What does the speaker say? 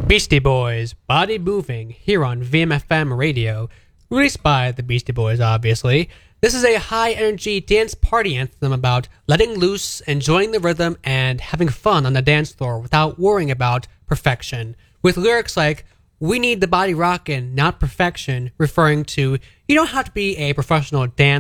Beastie Boys, Body Moving, here on VMFM Radio, released by the Beastie Boys, obviously. This is a high-energy dance party anthem about letting loose, enjoying the rhythm, and having fun on the dance floor without worrying about perfection. With lyrics like, "We need the body rockin', not perfection," referring to, you don't have to be a professional dancer